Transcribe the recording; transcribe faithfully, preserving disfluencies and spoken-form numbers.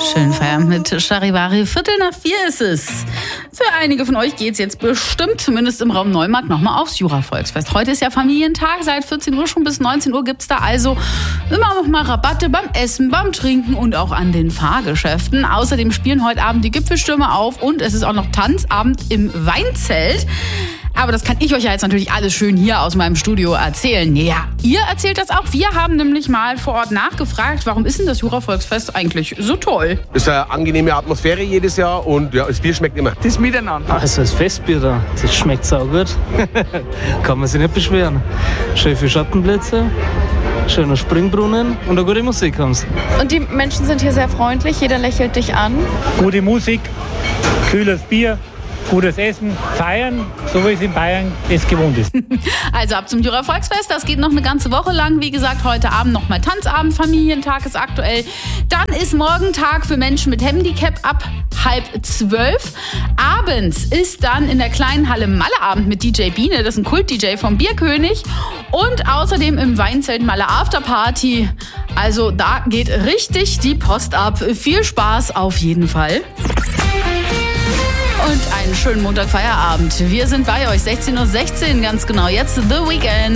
Schönen Feierabend mit Charivari. Viertel nach vier ist es. Für einige von euch geht's jetzt bestimmt, zumindest im Raum Neumarkt, nochmal aufs Jura-Volksfest. Heute ist ja Familientag, seit vierzehn Uhr schon bis neunzehn Uhr gibt's da also immer noch mal Rabatte beim Essen, beim Trinken und auch an den Fahrgeschäften. Außerdem spielen heute Abend die Gipfelstürme auf und es ist auch noch Tanzabend im Weinzelt. Aber das kann ich euch ja jetzt natürlich alles schön hier aus meinem Studio erzählen. Ja, ihr erzählt das auch. Wir haben nämlich mal vor Ort nachgefragt, warum ist denn das Jura-Volksfest eigentlich so toll? Es ist eine angenehme Atmosphäre jedes Jahr und ja, das Bier schmeckt immer. Das Miteinander. Ach, so das Festbier da, das schmeckt saugut. Kann man sich nicht beschweren. Schön viele Schattenplätze, schöner Springbrunnen und eine gute Musik haben sie. Und die Menschen sind hier sehr freundlich, jeder lächelt dich an. Gute Musik, kühles Bier. Gutes Essen, feiern, so wie es in Bayern es gewohnt ist. Also ab zum Jura-Volksfest, das geht noch eine ganze Woche lang. Wie gesagt, heute Abend nochmal Tanzabend, Familientag ist aktuell. Dann ist morgen Tag für Menschen mit Handicap ab halb zwölf. Abends ist dann in der kleinen Halle Malleabend mit D J Biene, das ist ein Kult-D J vom Bierkönig. Und außerdem im Weinzelt Malle Afterparty. Also da geht richtig die Post ab. Viel Spaß auf jeden Fall. Und einen schönen Montag-Feierabend. Wir sind bei euch, sechzehn Uhr sechzehn, ganz genau jetzt, The Weekend.